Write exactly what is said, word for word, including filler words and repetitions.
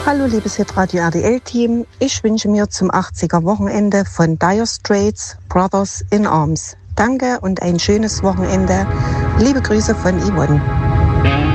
Hallo liebes Hitradio R T L-Team, ich wünsche mir zum achtziger-Wochenende von Dire Straits Brothers in Arms. Danke und ein schönes Wochenende. Liebe Grüße von Yvonne.